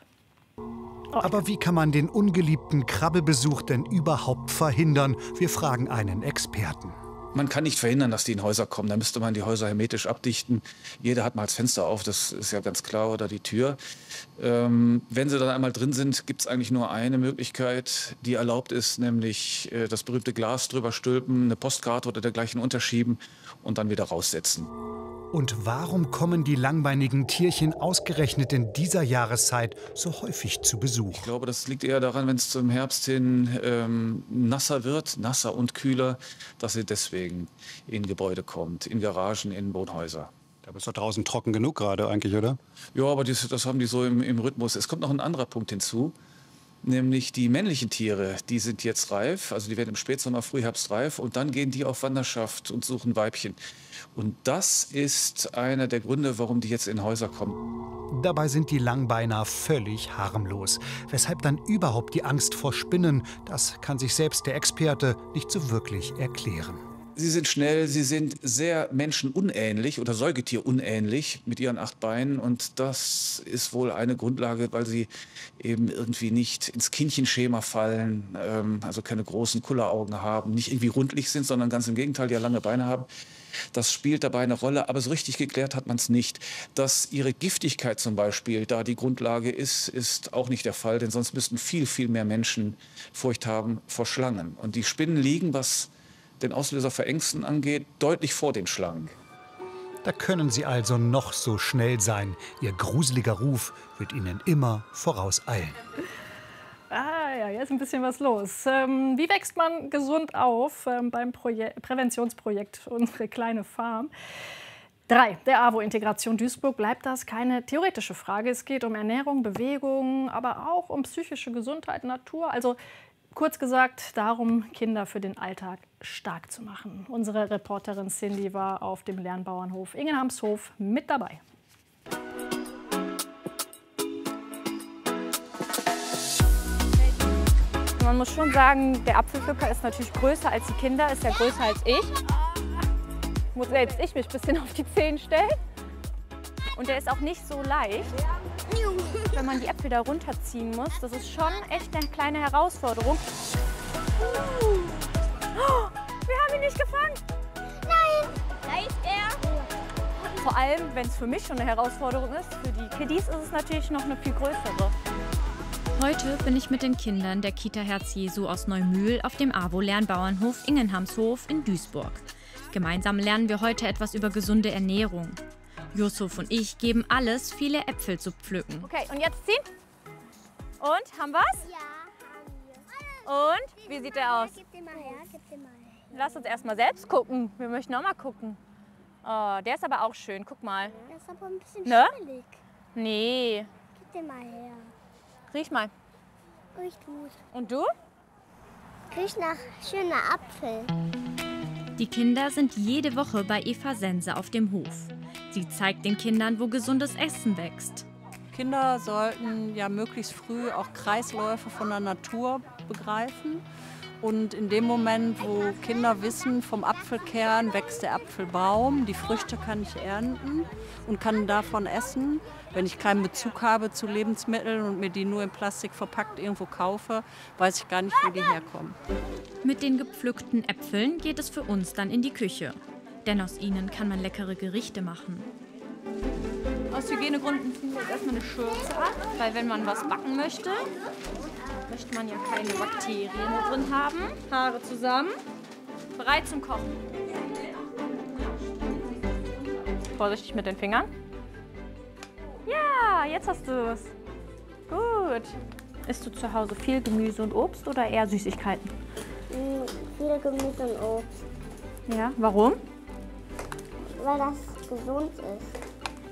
Aber wie kann man den ungeliebten Krabbelbesuch denn überhaupt verhindern? Wir fragen einen Experten. Man kann nicht verhindern, dass die in Häuser kommen. Da müsste man die Häuser hermetisch abdichten. Jeder hat mal das Fenster auf, das ist ja ganz klar, oder die Tür. Wenn sie dann einmal drin sind, gibt es eigentlich nur eine Möglichkeit, die erlaubt ist, nämlich das berühmte Glas drüber stülpen, eine Postkarte oder dergleichen unterschieben und dann wieder raussetzen. Und warum kommen die langbeinigen Tierchen ausgerechnet in dieser Jahreszeit so häufig zu Besuch? Ich glaube, das liegt eher daran, wenn es zum Herbst hin nasser wird, nasser und kühler, dass sie deswegen in Gebäude kommt, in Garagen, in Wohnhäuser. Da ist doch draußen trocken genug gerade eigentlich, oder? Ja, aber das haben die so im Rhythmus. Es kommt noch ein anderer Punkt hinzu. Nämlich die männlichen Tiere, die sind jetzt reif, also die werden im Spätsommer, Frühherbst reif und dann gehen die auf Wanderschaft und suchen Weibchen. Und das ist einer der Gründe, warum die jetzt in Häuser kommen. Dabei sind die Langbeiner völlig harmlos. Weshalb dann überhaupt die Angst vor Spinnen, das kann sich selbst der Experte nicht so wirklich erklären. Sie sind schnell, sie sind sehr menschenunähnlich oder säugetierunähnlich mit ihren 8 Beinen. Und das ist wohl eine Grundlage, weil sie eben irgendwie nicht ins Kindchenschema fallen, also keine großen Kulleraugen haben, nicht irgendwie rundlich sind, sondern ganz im Gegenteil, die ja lange Beine haben. Das spielt dabei eine Rolle, aber so richtig geklärt hat man es nicht. Dass ihre Giftigkeit zum Beispiel da die Grundlage ist, ist auch nicht der Fall, denn sonst müssten viel, viel mehr Menschen Furcht haben vor Schlangen. Und die Spinnen liegen, was den Auslöser für Ängsten angeht, deutlich vor den Schlangen. Da können sie also noch so schnell sein. Ihr gruseliger Ruf wird ihnen immer vorauseilen. Ah ja, jetzt ist ein bisschen was los. Wie wächst man gesund auf beim Präventionsprojekt Unsere kleine Farm? 3. Der AWO-Integration Duisburg bleibt das keine theoretische Frage. Es geht um Ernährung, Bewegung, aber auch um psychische Gesundheit, Natur. Also kurz gesagt darum, Kinder für den Alltag stark zu machen. Unsere Reporterin Cindy war auf dem Lernbauernhof Ingenhamshof mit dabei. Man muss schon sagen, der Apfelpflücker ist natürlich größer als die Kinder, ist ja größer als ich. Muss selbst ich mich ein bisschen auf die Zehen stellen. Und der ist auch nicht so leicht. Wenn man die Äpfel da runterziehen muss, das ist schon echt eine kleine Herausforderung. Oh, wir haben ihn nicht gefangen. Nein, da ist er. Vor allem, wenn es für mich schon eine Herausforderung ist, für die Kiddies ist es natürlich noch eine viel größere. Heute bin ich mit den Kindern der Kita Herz Jesu aus Neumühl auf dem AWO-Lernbauernhof Ingenhamshof in Duisburg. Gemeinsam lernen wir heute etwas über gesunde Ernährung. Yusuf und ich geben alles, viele Äpfel zu pflücken. Okay, und jetzt ziehen. Und, haben wir's? Ja. Und, wie sieht der aus? Gib den mal her, gib den mal her. Lass uns erst mal selbst gucken. Wir möchten auch mal gucken. Oh, der ist aber auch schön, guck mal. Der ist aber ein bisschen schwierig. Nee. Gib den mal her. Riech mal. Riecht gut. Und du? Riecht nach schöner Apfel. Die Kinder sind jede Woche bei Eva Sense auf dem Hof. Sie zeigt den Kindern, wo gesundes Essen wächst. Kinder sollten ja möglichst früh auch Kreisläufe von der Natur begreifen. Und in dem Moment, wo Kinder wissen, vom Apfelkern wächst der Apfelbaum, die Früchte kann ich ernten und kann davon essen. Wenn ich keinen Bezug habe zu Lebensmitteln und mir die nur in Plastik verpackt irgendwo kaufe, weiß ich gar nicht, wo die herkommen. Mit den gepflückten Äpfeln geht es für uns dann in die Küche. Denn aus ihnen kann man leckere Gerichte machen. Aus Hygienegründen ziehen wir jetzt erstmal eine Schürze ab, weil wenn man was backen möchte, möchte man ja keine Bakterien drin haben. Haare zusammen, bereit zum Kochen. Vorsichtig mit den Fingern. Ja, jetzt hast du es. Gut. Isst du zu Hause viel Gemüse und Obst oder eher Süßigkeiten? Viel Gemüse und Obst. Ja, warum? Weil das gesund ist.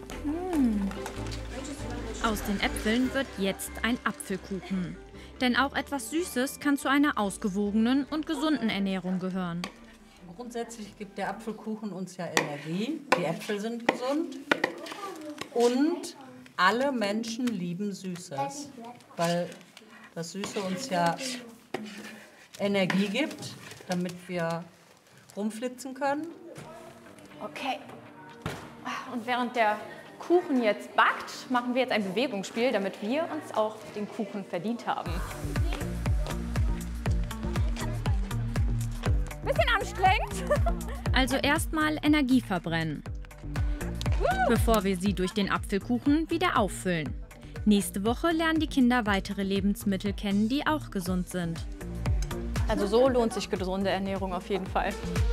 Aus den Äpfeln wird jetzt ein Apfelkuchen. Denn auch etwas Süßes kann zu einer ausgewogenen und gesunden Ernährung gehören. Grundsätzlich gibt der Apfelkuchen uns ja Energie. Die Äpfel sind gesund. Und alle Menschen lieben Süßes, weil das Süße uns ja Energie gibt, damit wir rumflitzen können. Okay. Und während der Kuchen jetzt backt, machen wir jetzt ein Bewegungsspiel, damit wir uns auch den Kuchen verdient haben. Bisschen anstrengend. Also erstmal Energie verbrennen, bevor wir sie durch den Apfelkuchen wieder auffüllen. Nächste Woche lernen die Kinder weitere Lebensmittel kennen, die auch gesund sind. Also so lohnt sich gesunde Ernährung auf jeden Fall.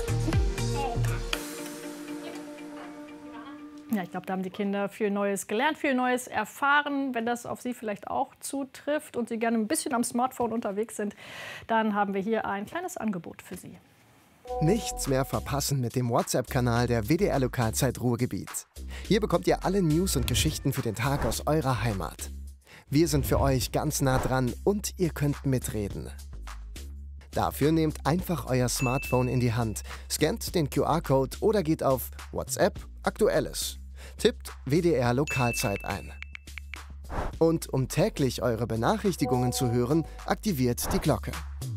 Ja, ich glaube, da haben die Kinder viel Neues gelernt, viel Neues erfahren. Wenn das auf Sie vielleicht auch zutrifft und Sie gerne ein bisschen am Smartphone unterwegs sind, dann haben wir hier ein kleines Angebot für Sie. Nichts mehr verpassen mit dem WhatsApp-Kanal der WDR Lokalzeit Ruhrgebiet. Hier bekommt ihr alle News und Geschichten für den Tag aus eurer Heimat. Wir sind für euch ganz nah dran und ihr könnt mitreden. Dafür nehmt einfach euer Smartphone in die Hand, scannt den QR-Code oder geht auf WhatsApp Aktuelles. Tippt WDR Lokalzeit ein. Und um täglich eure Benachrichtigungen zu hören, aktiviert die Glocke.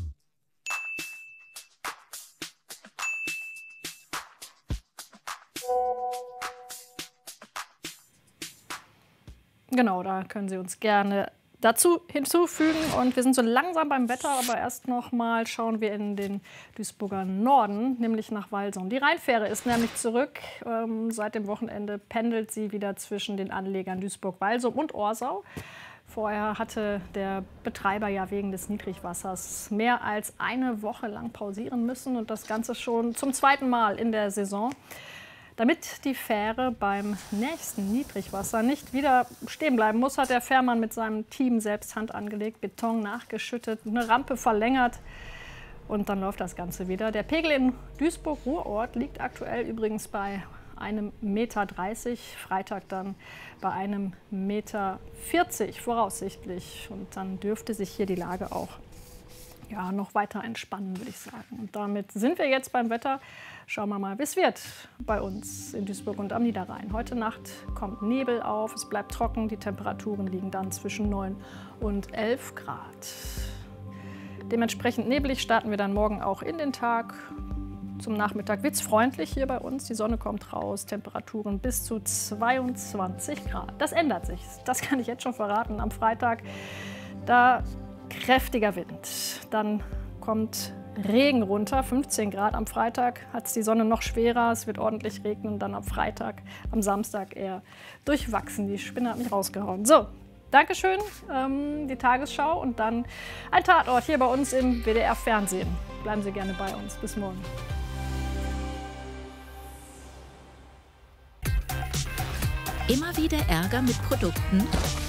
Genau, da können Sie uns gerne dazu hinzufügen. Und wir sind so langsam beim Wetter, aber erst noch mal schauen wir in den Duisburger Norden, nämlich nach Walsum. Die Rheinfähre ist nämlich zurück. Seit dem Wochenende pendelt sie wieder zwischen den Anlegern Duisburg-Walsum und Orsau. Vorher hatte der Betreiber ja wegen des Niedrigwassers mehr als eine Woche lang pausieren müssen und das Ganze schon zum zweiten Mal in der Saison. Damit die Fähre beim nächsten Niedrigwasser nicht wieder stehen bleiben muss, hat der Fährmann mit seinem Team selbst Hand angelegt, Beton nachgeschüttet, eine Rampe verlängert und dann läuft das Ganze wieder. Der Pegel in Duisburg-Ruhrort liegt aktuell übrigens bei 1,30 Meter, Freitag dann bei 1,40 Meter voraussichtlich. Und dann dürfte sich hier die Lage auch noch weiter entspannen, würde ich sagen. Und damit sind wir jetzt beim Wetter. Schauen wir mal, wie es wird bei uns in Duisburg und am Niederrhein. Heute Nacht kommt Nebel auf, es bleibt trocken, die Temperaturen liegen dann zwischen 9 und 11 Grad. Dementsprechend neblig starten wir dann morgen auch in den Tag. Zum Nachmittag wird es freundlich hier bei uns, die Sonne kommt raus, Temperaturen bis zu 22 Grad. Das ändert sich, das kann ich jetzt schon verraten. Am Freitag, da kräftiger Wind, dann kommt Regen runter, 15 Grad. Am Freitag hat es die Sonne noch schwerer, es wird ordentlich regnen. Dann am Freitag, am Samstag eher durchwachsen. Die Spinne hat mich rausgehauen. So, Dankeschön, die Tagesschau und dann ein Tatort hier bei uns im WDR Fernsehen. Bleiben Sie gerne bei uns. Bis morgen. Immer wieder Ärger mit Produkten?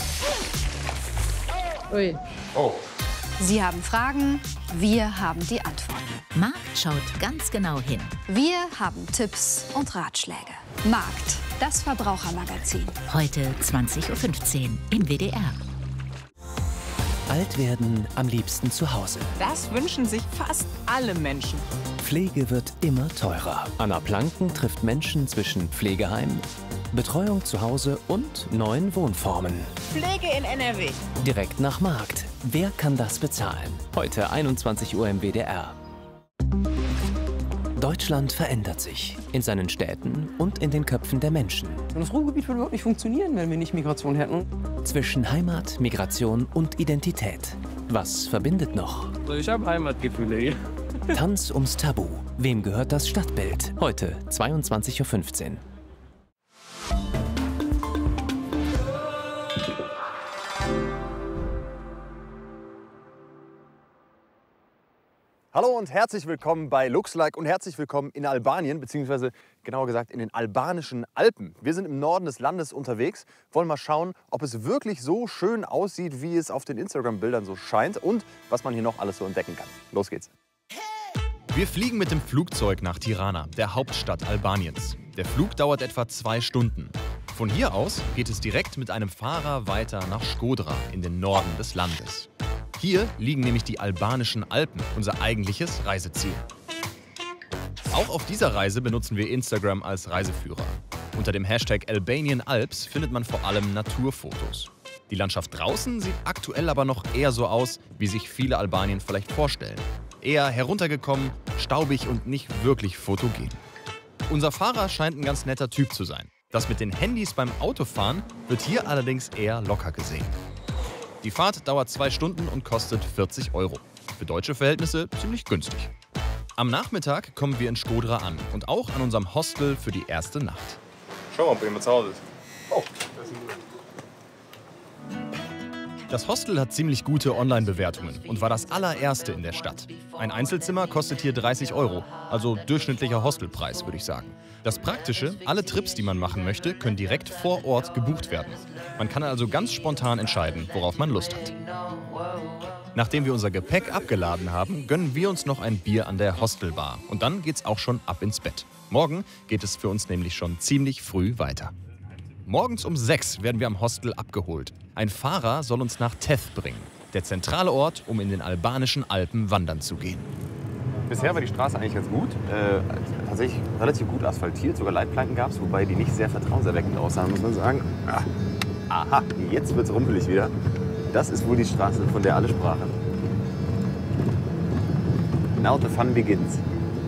Ui. Oh. Sie haben Fragen, wir haben die Antworten. Markt schaut ganz genau hin. Wir haben Tipps und Ratschläge. Markt, das Verbrauchermagazin. Heute 20:15 Uhr im WDR. Alt werden am liebsten zu Hause. Das wünschen sich fast alle Menschen. Pflege wird immer teurer. Anna Planken trifft Menschen zwischen Pflegeheim, Betreuung zu Hause und neuen Wohnformen. Pflege in NRW. Direkt nach Markt. Wer kann das bezahlen? Heute 21 Uhr im WDR. Deutschland verändert sich. In seinen Städten und in den Köpfen der Menschen. Das Ruhrgebiet würde überhaupt nicht funktionieren, wenn wir nicht Migration hätten. Zwischen Heimat, Migration und Identität. Was verbindet noch? Ich habe Heimatgefühle hier. Tanz ums Tabu. Wem gehört das Stadtbild? Heute 22:15 Uhr. Hallo und herzlich willkommen bei LuxLike und herzlich willkommen in Albanien, beziehungsweise genauer gesagt in den albanischen Alpen. Wir sind im Norden des Landes unterwegs, wollen mal schauen, ob es wirklich so schön aussieht, wie es auf den Instagram-Bildern so scheint und was man hier noch alles so entdecken kann. Los geht's. Wir fliegen mit dem Flugzeug nach Tirana, der Hauptstadt Albaniens. Der Flug dauert etwa 2 Stunden. Von hier aus geht es direkt mit einem Fahrer weiter nach Shkodra in den Norden des Landes. Hier liegen nämlich die albanischen Alpen, unser eigentliches Reiseziel. Auch auf dieser Reise benutzen wir Instagram als Reiseführer. Unter dem Hashtag Albanian Alps findet man vor allem Naturfotos. Die Landschaft draußen sieht aktuell aber noch eher so aus, wie sich viele Albanien vielleicht vorstellen. Eher heruntergekommen, staubig und nicht wirklich fotogen. Unser Fahrer scheint ein ganz netter Typ zu sein. Das mit den Handys beim Autofahren wird hier allerdings eher locker gesehen. Die Fahrt dauert 2 Stunden und kostet 40 €. Für deutsche Verhältnisse ziemlich günstig. Am Nachmittag kommen wir in Škodra an und auch an unserem Hostel für die erste Nacht. Schau mal, ob jemand zu Hause ist. Oh, das Hostel hat ziemlich gute Online-Bewertungen und war das allererste in der Stadt. Ein Einzelzimmer kostet hier 30 €, also durchschnittlicher Hostelpreis, würde ich sagen. Das Praktische, alle Trips, die man machen möchte, können direkt vor Ort gebucht werden. Man kann also ganz spontan entscheiden, worauf man Lust hat. Nachdem wir unser Gepäck abgeladen haben, gönnen wir uns noch ein Bier an der Hostelbar. Und dann geht's auch schon ab ins Bett. Morgen geht es für uns nämlich schon ziemlich früh weiter. Morgens um 6 werden wir am Hostel abgeholt. Ein Fahrer soll uns nach Teth bringen, der zentrale Ort, um in den albanischen Alpen wandern zu gehen. Bisher war die Straße eigentlich ganz gut. Tatsächlich relativ gut asphaltiert, sogar Leitplanken gab es, wobei die nicht sehr vertrauenserweckend aussahen, muss man sagen. Aha, jetzt wird es rumpelig wieder. Das ist wohl die Straße, von der alle sprachen. Now the fun begins.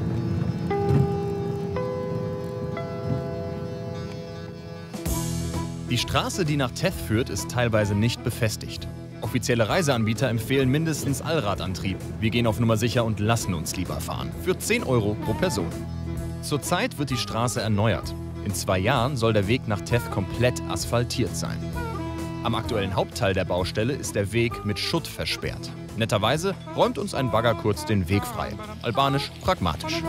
Die Straße, die nach Teth führt, ist teilweise nicht befestigt. Offizielle Reiseanbieter empfehlen mindestens Allradantrieb. Wir gehen auf Nummer sicher und lassen uns lieber fahren. Für 10 € pro Person. Zurzeit wird die Straße erneuert. In 2 Jahren soll der Weg nach Teth komplett asphaltiert sein. Am aktuellen Hauptteil der Baustelle ist der Weg mit Schutt versperrt. Netterweise räumt uns ein Bagger kurz den Weg frei. Albanisch pragmatisch.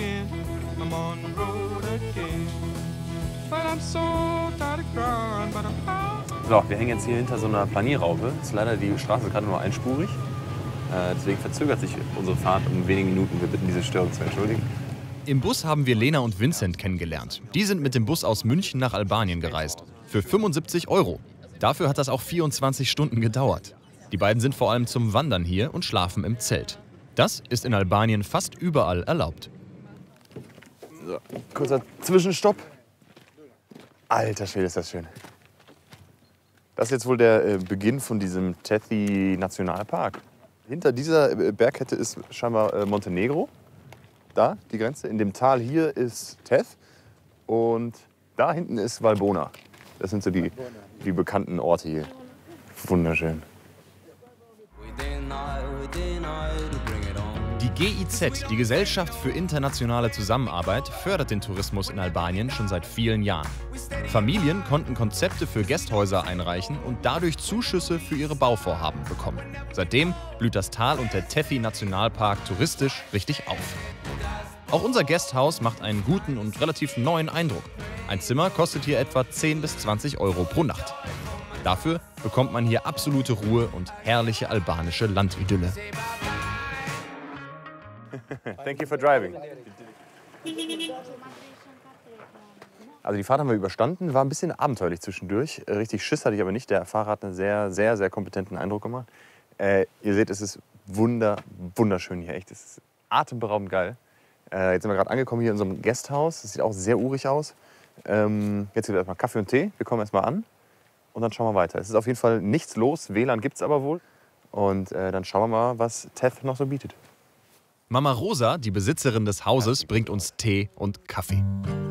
So, wir hängen jetzt hier hinter so einer Planierraupe. Ist leider die Straße gerade nur einspurig. Deswegen verzögert sich unsere Fahrt um wenige Minuten. Wir bitten diese Störung zu entschuldigen. Im Bus haben wir Lena und Vincent kennengelernt. Die sind mit dem Bus aus München nach Albanien gereist. Für 75 €. Dafür hat das auch 24 Stunden gedauert. Die beiden sind vor allem zum Wandern hier und schlafen im Zelt. Das ist in Albanien fast überall erlaubt. So, kurzer Zwischenstopp. Alter Schwede, ist das schön. Das ist jetzt wohl der Beginn von diesem Tethi Nationalpark. Hinter dieser Bergkette ist scheinbar Montenegro. Da, die Grenze. In dem Tal hier ist Teth. Und da hinten ist Valbona. Das sind so die bekannten Orte hier. Wunderschön. Die GIZ, die Gesellschaft für internationale Zusammenarbeit, fördert den Tourismus in Albanien schon seit vielen Jahren. Familien konnten Konzepte für Gästhäuser einreichen und dadurch Zuschüsse für ihre Bauvorhaben bekommen. Seitdem blüht das Tal und der Tethi Nationalpark touristisch richtig auf. Auch unser Gästhaus macht einen guten und relativ neuen Eindruck. Ein Zimmer kostet hier etwa 10 bis 20 € pro Nacht. Dafür bekommt man hier absolute Ruhe und herrliche albanische Landidylle. Thank you for driving. Also die Fahrt haben wir überstanden, war ein bisschen abenteuerlich zwischendurch. Richtig Schiss hatte ich aber nicht. Der Fahrer hat einen sehr, sehr, sehr kompetenten Eindruck gemacht. Ihr seht, es ist wunderschön hier, echt. Es ist atemberaubend geil. Jetzt sind wir gerade angekommen hier in unserem Gästhaus. Das sieht auch sehr urig aus. Jetzt gibt es erstmal Kaffee und Tee. Wir kommen erstmal an und dann schauen wir weiter. Es ist auf jeden Fall nichts los. WLAN gibt es aber wohl. Und dann schauen wir mal, was Teth noch so bietet. Mama Rosa, die Besitzerin des Hauses, bringt uns Tee und Kaffee.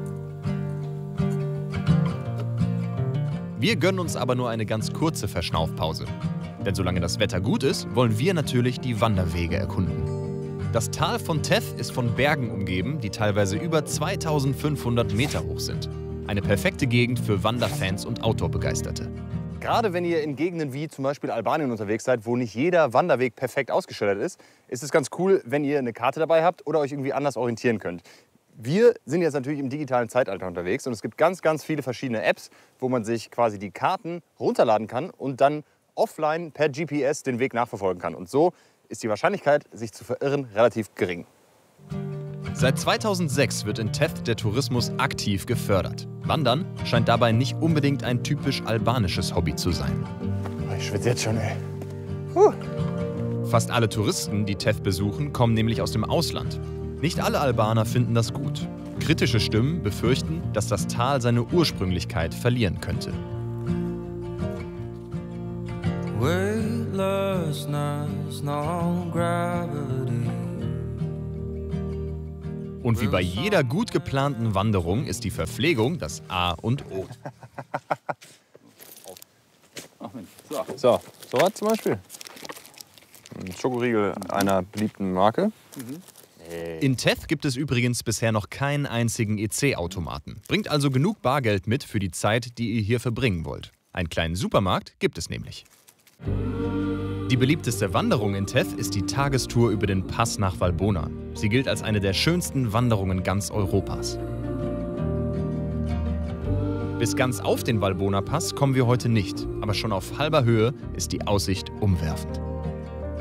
Wir gönnen uns aber nur eine ganz kurze Verschnaufpause. Denn solange das Wetter gut ist, wollen wir natürlich die Wanderwege erkunden. Das Tal von Teth ist von Bergen umgeben, die teilweise über 2500 Meter hoch sind. Eine perfekte Gegend für Wanderfans und Outdoor-Begeisterte. Gerade wenn ihr in Gegenden wie zum Beispiel Albanien unterwegs seid, wo nicht jeder Wanderweg perfekt ausgeschildert ist, ist es ganz cool, wenn ihr eine Karte dabei habt oder euch irgendwie anders orientieren könnt. Wir sind jetzt natürlich im digitalen Zeitalter unterwegs und es gibt ganz, ganz viele verschiedene Apps, wo man sich quasi die Karten runterladen kann und dann offline per GPS den Weg nachverfolgen kann. Und so ist die Wahrscheinlichkeit, sich zu verirren, relativ gering. Seit 2006 wird in Teth der Tourismus aktiv gefördert. Wandern scheint dabei nicht unbedingt ein typisch albanisches Hobby zu sein. Ich schwitze jetzt schon, ey. Fast alle Touristen, die Teth besuchen, kommen nämlich aus dem Ausland. Nicht alle Albaner finden das gut. Kritische Stimmen befürchten, dass das Tal seine Ursprünglichkeit verlieren könnte. Und wie bei jeder gut geplanten Wanderung ist die Verpflegung das A und O. So was zum Beispiel. Ein Schokoriegel einer beliebten Marke. In Teth gibt es übrigens bisher noch keinen einzigen EC-Automaten. Bringt also genug Bargeld mit für die Zeit, die ihr hier verbringen wollt. Einen kleinen Supermarkt gibt es nämlich. Die beliebteste Wanderung in Teth ist die Tagestour über den Pass nach Valbona. Sie gilt als eine der schönsten Wanderungen ganz Europas. Bis ganz auf den Valbona-Pass kommen wir heute nicht, aber schon auf halber Höhe ist die Aussicht umwerfend.